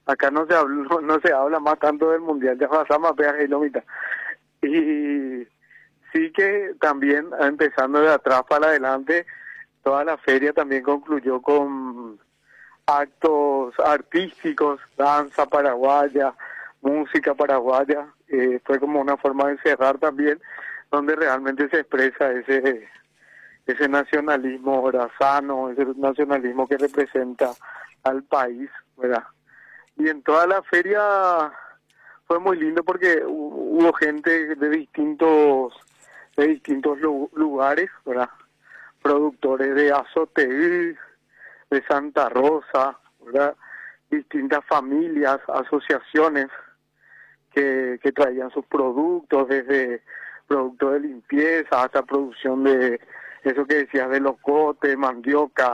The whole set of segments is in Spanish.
Acá no se habla más tanto del mundial, ya pasamos a peaje y lomita. Y sí que también, empezando de atrás para adelante, toda la feria también concluyó con actos artísticos, danza paraguaya, música paraguaya. Fue como una forma de cerrar también, donde realmente se expresa ese nacionalismo, ¿verdad?, sano, ese nacionalismo que representa al país, ¿verdad? Y en toda la feria fue muy lindo porque hubo gente de distintos lugares, ¿verdad? Productores de Azotegui, de Santa Rosa, ¿verdad? Distintas familias, asociaciones que traían sus productos, desde productos de limpieza hasta producción de eso que decías, de locote, mandioca,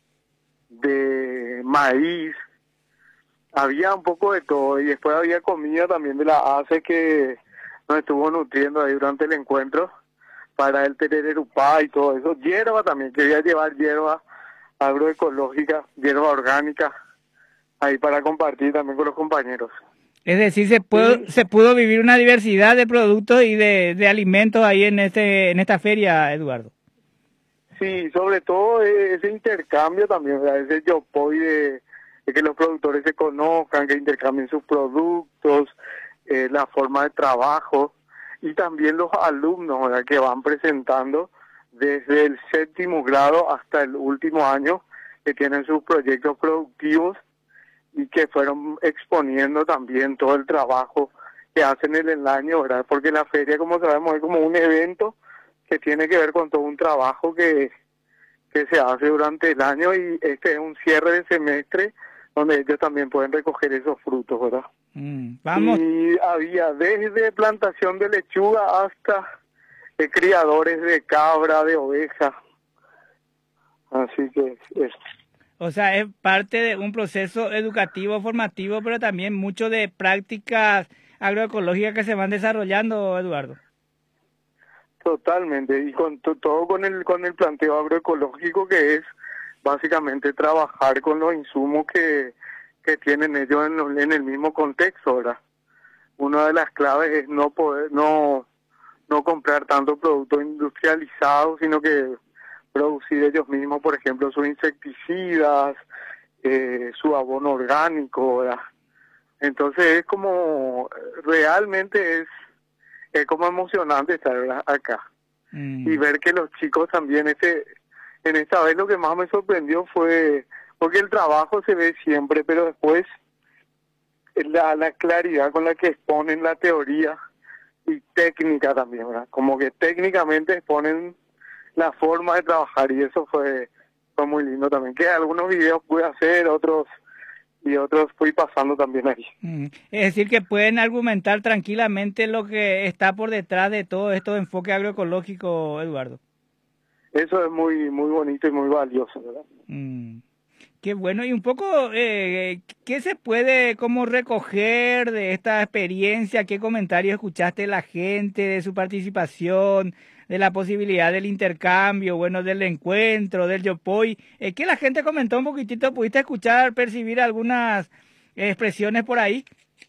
de maíz. Había un poco de todo, y después había comida también de la ACE que nos estuvo nutriendo ahí durante el encuentro para el terererupá y todo eso. Hierba también, quería llevar hierba agroecológica, hierba orgánica, ahí para compartir también con los compañeros. Es decir, se pudo vivir una diversidad de productos y de alimentos ahí en esta feria, Eduardo. Sí, sobre todo ese intercambio también, ¿verdad? Ese yopoy de que los productores se conozcan, que intercambien sus productos, la forma de trabajo, y también los alumnos, ¿verdad?, que van presentando desde el 7º grado hasta el último año, que tienen sus proyectos productivos y que fueron exponiendo también todo el trabajo que hacen en el año, ¿verdad? Porque la feria, como sabemos, es como un evento que tiene que ver con todo un trabajo que se hace durante el año, y este es un cierre de semestre donde ellos también pueden recoger esos frutos, ¿verdad? Vamos. Y había desde plantación de lechuga hasta criadores de cabra, de oveja. Así que O sea, es parte de un proceso educativo, formativo, pero también mucho de prácticas agroecológicas que se van desarrollando, Eduardo. Totalmente, y con todo con el planteo agroecológico, que es básicamente trabajar con los insumos que tienen ellos en el mismo contexto, ¿verdad? Una de las claves es no comprar tanto producto industrializado, sino que producir ellos mismos, por ejemplo, sus insecticidas, su abono orgánico, ¿verdad? Entonces es como, realmente es como emocionante estar, ¿verdad?, acá. Y ver que los chicos también, en esta vez lo que más me sorprendió fue, porque el trabajo se ve siempre, pero después la claridad con la que exponen la teoría y técnica también, ¿verdad? Como que técnicamente exponen la forma de trabajar, y eso fue muy lindo también. Que algunos videos pude hacer, otros fui pasando también ahí. Es decir, que pueden argumentar tranquilamente lo que está por detrás de todo esto de enfoque agroecológico, Eduardo. Eso es muy muy bonito y muy valioso, ¿verdad? Qué bueno. Y un poco, ¿qué se puede como recoger de esta experiencia? ¿Qué comentarios escuchaste de la gente, de su participación, de la posibilidad del intercambio, bueno, del encuentro, del yopoy? ¿Qué la gente comentó un poquitito? ¿Pudiste escuchar, percibir algunas expresiones por ahí?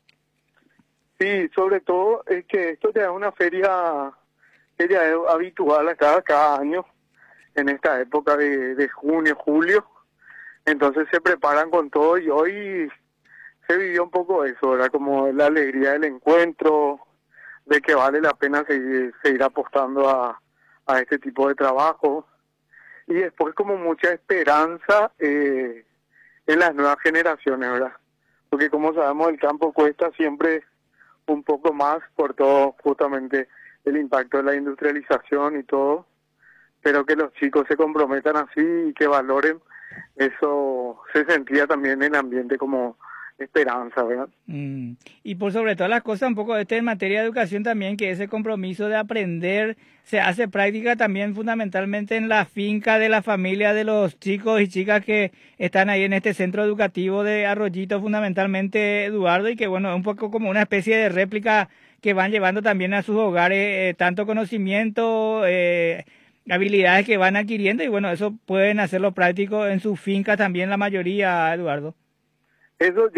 Sí, sobre todo es que esto ya es una feria que ya es habitual acá cada año, en esta época de junio, julio. Entonces se preparan con todo, y hoy se vivió un poco eso, ¿verdad? Como la alegría del encuentro, de que vale la pena seguir apostando a este tipo de trabajo. Y después como mucha esperanza en las nuevas generaciones, ¿verdad? Porque como sabemos, el campo cuesta siempre un poco más por todo justamente el impacto de la industrialización y todo, pero que los chicos se comprometan así y que valoren, eso se sentía también en el ambiente como esperanza, ¿verdad? Y por sobre todas las cosas, un poco en materia de educación también, que ese compromiso de aprender se hace práctica también fundamentalmente en la finca de la familia de los chicos y chicas que están ahí en este centro educativo de Arroyito, fundamentalmente, Eduardo, y que bueno, es un poco como una especie de réplica que van llevando también a sus hogares, tanto conocimiento, habilidades que van adquiriendo, y bueno, eso pueden hacerlo práctico en sus fincas también la mayoría, Eduardo. Eso